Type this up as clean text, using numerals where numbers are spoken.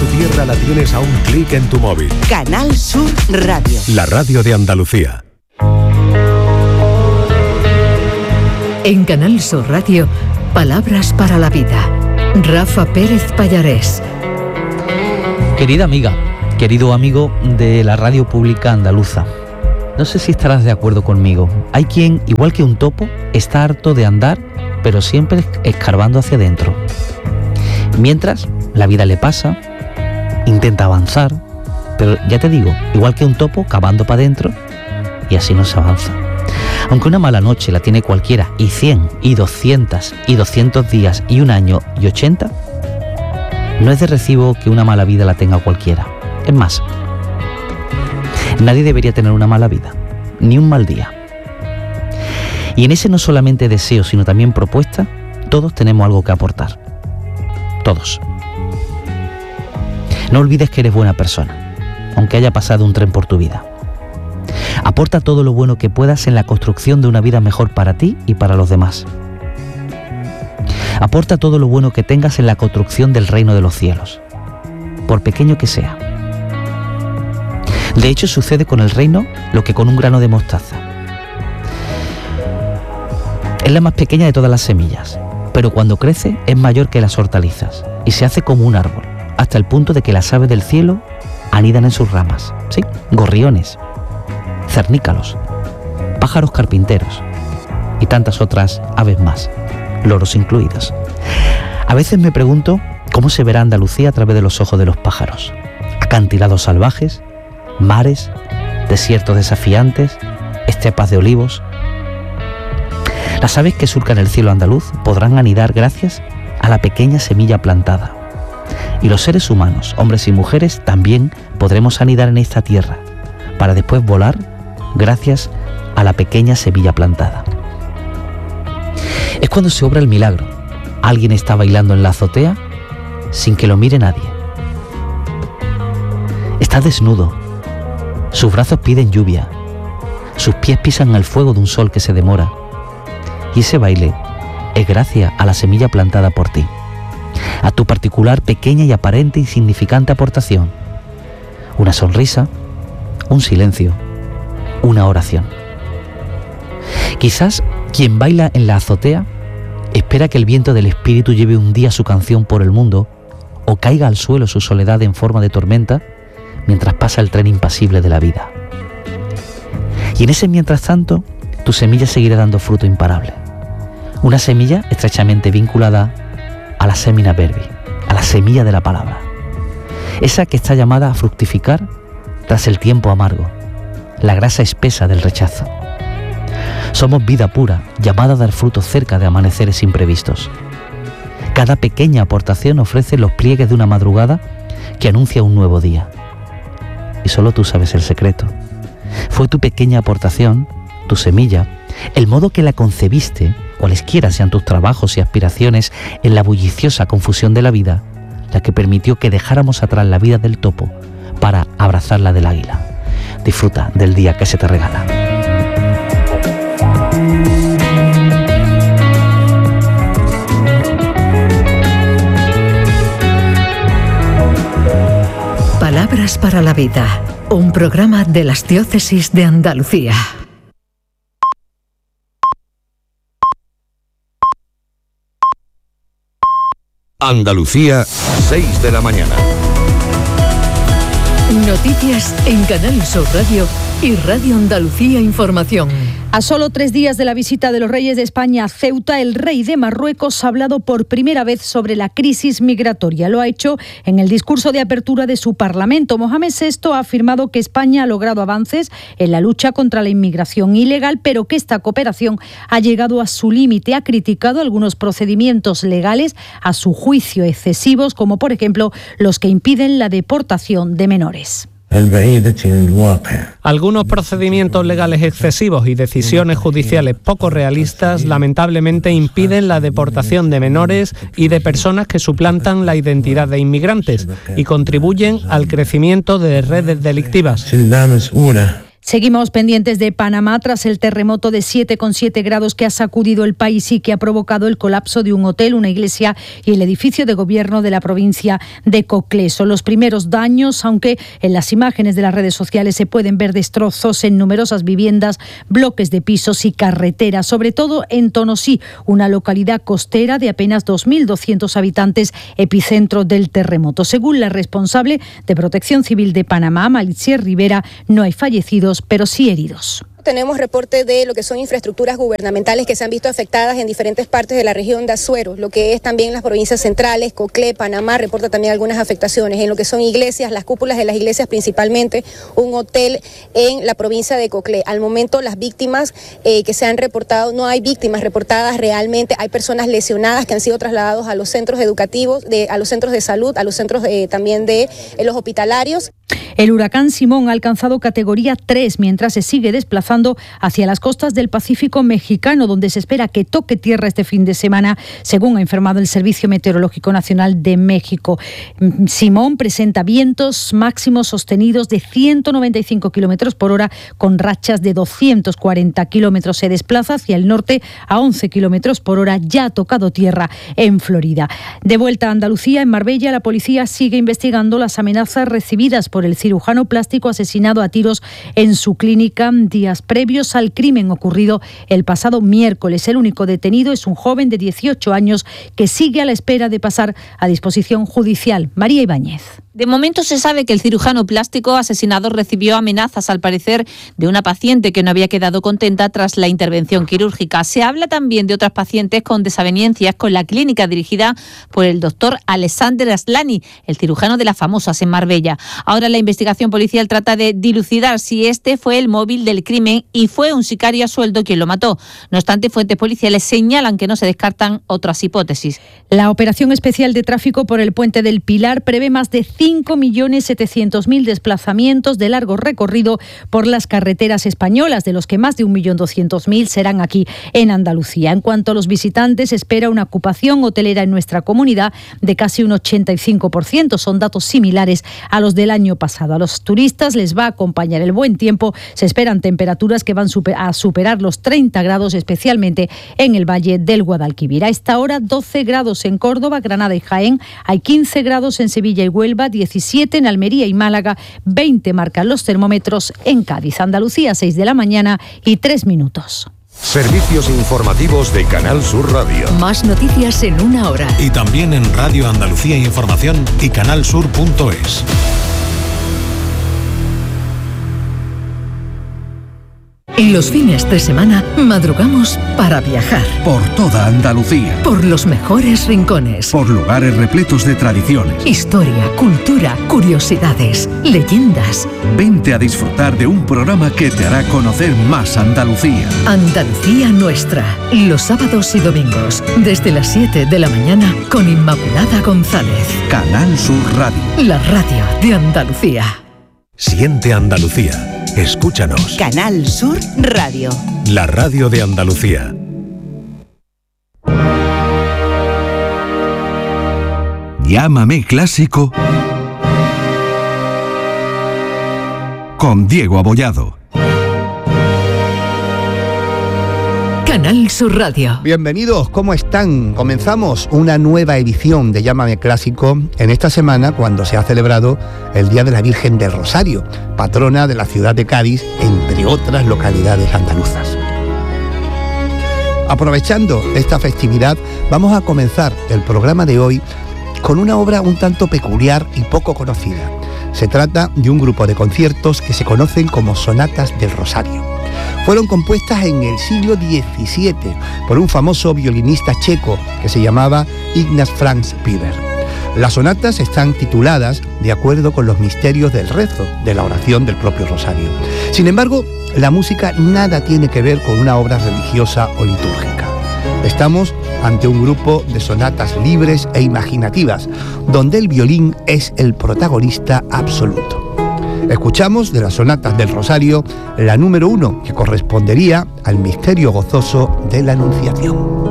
tu tierra la tienes a un clic en tu móvil. Canal Sur Radio. La radio de Andalucía. En Canal Sur Radio, Palabras para la Vida. Rafa Pérez Pallarés. Querida amiga, querido amigo de la radio pública andaluza, no sé si estarás de acuerdo conmigo. Hay quien, igual que un topo, está harto de andar, pero siempre escarbando hacia adentro. Mientras la vida le pasa, intenta avanzar, pero ya te digo, igual que un topo, cavando para adentro, y así no se avanza. Aunque una mala noche la tiene cualquiera, y 100, y 200, y 200 días, y un año, y 80, no es de recibo que una mala vida la tenga cualquiera. Es más, nadie debería tener una mala vida, ni un mal día. Y en ese no solamente deseo, sino también propuesta, todos tenemos algo que aportar. Todos. No olvides que eres buena persona, aunque haya pasado un tren por tu vida. Aporta todo lo bueno que puedas en la construcción de una vida mejor para ti y para los demás. Aporta todo lo bueno que tengas en la construcción del reino de los cielos, por pequeño que sea. De hecho, sucede con el reino lo que con un grano de mostaza. Es la más pequeña de todas las semillas, pero cuando crece es mayor que las hortalizas y se hace como un árbol, hasta el punto de que las aves del cielo anidan en sus ramas. Sí, gorriones, cernícalos, pájaros carpinteros y tantas otras aves más, loros incluidos. A veces me pregunto cómo se verá Andalucía a través de los ojos de los pájaros. Acantilados salvajes, mares, desiertos desafiantes, estepas de olivos. Las aves que surcan el cielo andaluz podrán anidar gracias a la pequeña semilla plantada. Y los seres humanos, hombres y mujeres, también podremos anidar en esta tierra, para después volar gracias a la pequeña semilla plantada. Es cuando se obra el milagro. Alguien está bailando en la azotea sin que lo mire nadie. Está desnudo. Sus brazos piden lluvia. Sus pies pisan el fuego de un sol que se demora. Y ese baile es gracias a la semilla plantada por ti, a tu particular, pequeña y aparente insignificante aportación. Una sonrisa, un silencio, una oración. Quizás quien baila en la azotea espera que el viento del espíritu lleve un día su canción por el mundo o caiga al suelo su soledad en forma de tormenta mientras pasa el tren impasible de la vida. Y en ese mientras tanto, tu semilla seguirá dando fruto imparable. Una semilla estrechamente vinculada a la semina verbi, a la semilla de la palabra. Esa que está llamada a fructificar tras el tiempo amargo, la grasa espesa del rechazo. Somos vida pura, llamada a dar fruto cerca de amaneceres imprevistos. Cada pequeña aportación ofrece los pliegues de una madrugada que anuncia un nuevo día. Y solo tú sabes el secreto. Fue tu pequeña aportación, tu semilla, el modo que la concebiste, cualesquiera sean tus trabajos y aspiraciones en la bulliciosa confusión de la vida, la que permitió que dejáramos atrás la vida del topo para abrazar la del águila. Disfruta del día que se te regala. Palabras para la Vida, un programa de las diócesis de Andalucía. Andalucía, 6 de la mañana. Noticias en Canal Sur Radio y Radio Andalucía Información. A solo 3 días de la visita de los reyes de España a Ceuta, el rey de Marruecos ha hablado por primera vez sobre la crisis migratoria. Lo ha hecho en el discurso de apertura de su Parlamento. Mohamed VI ha afirmado que España ha logrado avances en la lucha contra la inmigración ilegal, pero que esta cooperación ha llegado a su límite. Ha criticado algunos procedimientos legales a su juicio excesivos, como por ejemplo los que impiden la deportación de menores. Algunos procedimientos legales excesivos y decisiones judiciales poco realistas lamentablemente impiden la deportación de menores y de personas que suplantan la identidad de inmigrantes y contribuyen al crecimiento de redes delictivas. Seguimos pendientes de Panamá tras el terremoto de 7,7 grados que ha sacudido el país y que ha provocado el colapso de un hotel, una iglesia y el edificio de gobierno de la provincia de Coclé. Son los primeros daños, aunque en las imágenes de las redes sociales se pueden ver destrozos en numerosas viviendas, bloques de pisos y carreteras, sobre todo en Tonosí, una localidad costera de apenas 2.200 habitantes, epicentro del terremoto. Según la responsable de Protección Civil de Panamá, Malitzier Rivera, no hay fallecidos, pero sí heridos. Tenemos reportes de lo que son infraestructuras gubernamentales que se han visto afectadas en diferentes partes de la región de Azuero, lo que es también las provincias centrales, Coclé, Panamá, reporta también algunas afectaciones en lo que son iglesias, las cúpulas de las iglesias principalmente, un hotel en la provincia de Coclé. Al momento las víctimas que se han reportado, no hay víctimas reportadas realmente, hay personas lesionadas que han sido trasladados a los centros educativos, a los centros de salud, a los centros también de los hospitalarios. El huracán Simón ha alcanzado categoría 3 mientras se sigue desplazando hacia las costas del Pacífico mexicano, donde se espera que toque tierra este fin de semana, según ha informado el Servicio Meteorológico Nacional de México. Simón presenta vientos máximos sostenidos de 195 kilómetros por hora con rachas de 240 kilómetros. Se desplaza hacia el norte a 11 kilómetros por hora. Ya ha tocado tierra en Florida. De vuelta a Andalucía, en Marbella, la policía sigue investigando las amenazas recibidas por el cirujano plástico asesinado a tiros en su clínica días previos al crimen ocurrido el pasado miércoles. El único detenido es un joven de 18 años que sigue a la espera de pasar a disposición judicial. María Ibáñez. De momento se sabe que el cirujano plástico asesinado recibió amenazas, al parecer, de una paciente que no había quedado contenta tras la intervención quirúrgica. Se habla también de otras pacientes con desavenencias con la clínica dirigida por el doctor Alexander Aslani, el cirujano de las famosas en Marbella. Ahora la investigación policial trata de dilucidar si este fue el móvil del crimen y fue un sicario a sueldo quien lo mató. No obstante, fuentes policiales señalan que no se descartan otras hipótesis. La operación especial de tráfico por el Puente del Pilar prevé más de 5.700.000 desplazamientos de largo recorrido por las carreteras españolas, de los que más de 1.200.000 serán aquí en Andalucía. En cuanto a los visitantes, se espera una ocupación hotelera en nuestra comunidad de casi un 85%. Son datos similares a los del año pasado. A los turistas les va a acompañar el buen tiempo. Se esperan temperaturas que van a superar los 30 grados, especialmente en el Valle del Guadalquivir. A esta hora, 12 grados en Córdoba, Granada y Jaén. Hay 15 grados en Sevilla y Huelva, 17 en Almería y Málaga, 20 marcan los termómetros en Cádiz. Andalucía, 6 de la mañana y 3 minutos. Servicios informativos de Canal Sur Radio. Más noticias en una hora. Y también en Radio Andalucía Información y canalsur.es. En los fines de semana madrugamos para viajar. Por toda Andalucía. Por los mejores rincones. Por lugares repletos de tradiciones. Historia, cultura, curiosidades, leyendas. Vente a disfrutar de un programa que te hará conocer más Andalucía. Andalucía Nuestra. Los sábados y domingos, desde las 7 de la mañana, con Inmaculada González. Canal Sur Radio. La radio de Andalucía. Siente Andalucía. Escúchanos. Canal Sur Radio. La radio de Andalucía. Llámame Clásico con Diego Abollado. Canal Sur Radio. Bienvenidos, ¿cómo están? Comenzamos una nueva edición de Llámame Clásico en esta semana, cuando se ha celebrado el Día de la Virgen del Rosario, patrona de la ciudad de Cádiz, entre otras localidades andaluzas. Aprovechando esta festividad, vamos a comenzar el programa de hoy con una obra un tanto peculiar y poco conocida. Se trata de un grupo de conciertos que se conocen como Sonatas del Rosario. Fueron compuestas en el siglo XVII por un famoso violinista checo que se llamaba Ignaz Franz Piver. Las sonatas están tituladas de acuerdo con los misterios del rezo, de la oración del propio rosario. Sin embargo, la música nada tiene que ver con una obra religiosa o litúrgica. Estamos ante un grupo de sonatas libres e imaginativas, donde el violín es el protagonista absoluto. Escuchamos de las sonatas del Rosario la número 1, que correspondería al misterio gozoso de la Anunciación.